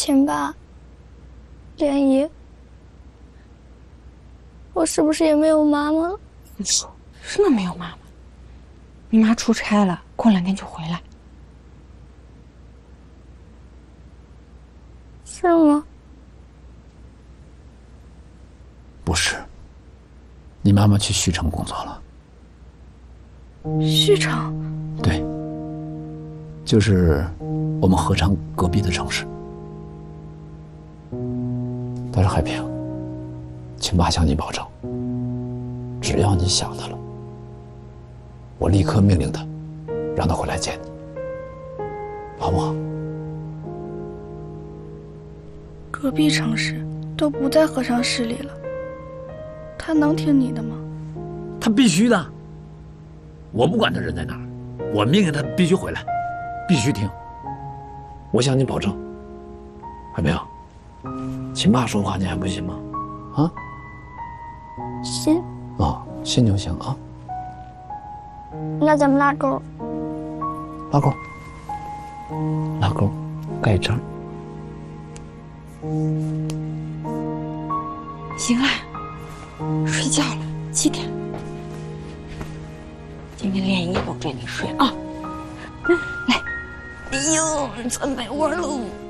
秦爸、莲姨，我是不是也没有妈妈了？ 你说什么没有妈妈？你妈出差了，过2天就回来。 是吗？ 不是，你妈妈去徐城工作了。 徐城？ 对，就是我们合昌隔壁的城市。但是海平，秦爸向你保证，只要你想他了，我立刻命令他，让他回来见你，好不好？ 隔壁城市都不在合昌市里了，他能听你的吗？ 他必须的。我不管他人在哪儿，我命令他必须回来，必须听。我向你保证，海平，秦爸说话你还不信吗？啊？ 信。 啊，信就行啊。 那咱们拉钩。 拉钩，拉钩，盖章。 行了，睡觉了，几点？今天连夜保证你睡啊。来，哎呦，钻被窝喽。